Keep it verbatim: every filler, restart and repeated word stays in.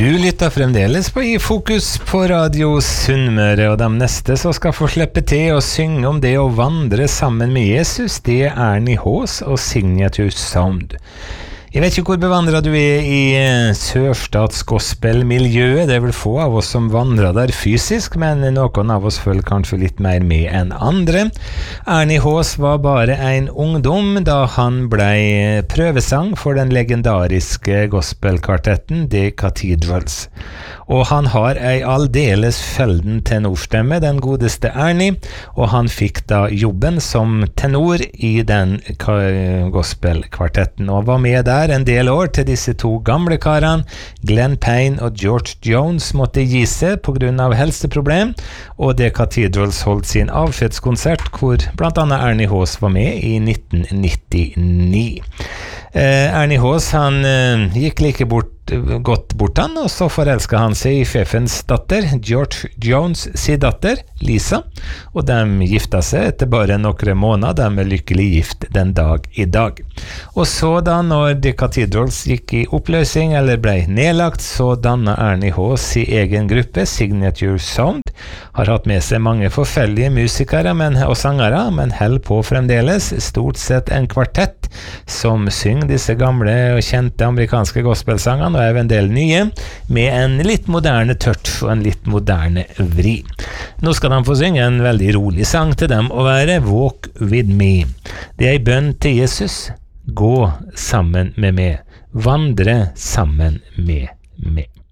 Du lytter fremdeles på I Fokus på Radio Sunnmøre, og de neste som skal få slippe til å synge om det å vandre sammen med Jesus, det er Ernie Haas og Signature Sound. Jeg vet ikke hvor bevandret du er i sørstatsgospelmiljøet, det er vel få av oss som vandrer der fysisk, men noen av oss følger kanskje litt mer med enn andre. Ernie Haas var bare en ungdom da han ble prøvesang for den legendariske gospelkvartetten The Cathedrals. Og han har ei aldeles felden tenorstemme, den godeste Ernie, og han fikk da jobben som tenor i den gospelkvartetten, og var med der en del år til disse to gamle karene, Glenn Payne og George Jones, måtte gi seg på grunn av helseproblem, og The Cathedrals holdt sin avskjedskonsert, hvor blant annet Ernie Haas var med i nitten nittini. Eh, Ernie Haas, han eh, gikk like bort godt bort han, og så forelsket han seg i Feffens datter, George Jones sin datter, Lisa, og de gifta seg etter bare noen måneder, de er lykkelig gift den dag i dag. Og så da, når The Cathedrals gikk i oppløsning eller ble nedlagt, så dannet Ernie Haas sin egen gruppe, Signature Sound, har hatt med seg mange forfellige musikere men, og sangere, men held på fremdeles, stort sett en kvartett som synger disse gamle og kjente amerikanske gospelsangene, og er en del nye, med en litt moderne touch og en litt moderne vri. Nå skal de få synge en veldig rolig sang til dem, og være Walk With Me. Det er en bønn til Jesus, gå sammen med meg, vandre sammen med meg.